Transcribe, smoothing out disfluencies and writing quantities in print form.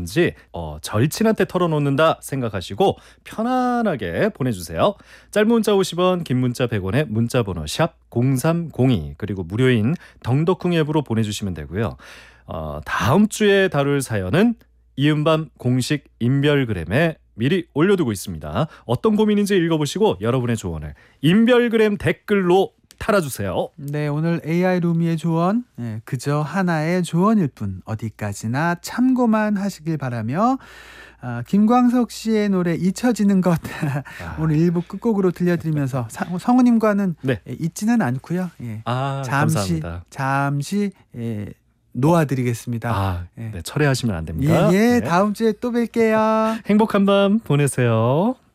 건지 절친한테 털어놓는다 생각하시고 편안하게 보내주세요. 짧은 문자 50원, 긴 문자 100원에 문자번호 샵 0302 그리고 무료인 덩덕쿵 앱으로 보내주시면 되고요. 다음 주에 다룰 사연은 이은밤 공식 인별그램에 미리 올려두고 있습니다. 어떤 고민인지 읽어보시고 여러분의 조언을 인별그램 댓글로 달아주세요. 네, 오늘 AI 루미의 조언, 그저 하나의 조언일 뿐 어디까지나 참고만 하시길 바라며 김광석 씨의 노래 잊혀지는 것 오늘 1부 끝곡으로 들려드리면서 성우님과는 네. 잊지는 않고요. 감사합니다. 잠시 놓아드리겠습니다. 네, 철회하시면 안 됩니다. 네. 다음 주에 또 뵐게요. 행복한 밤 보내세요.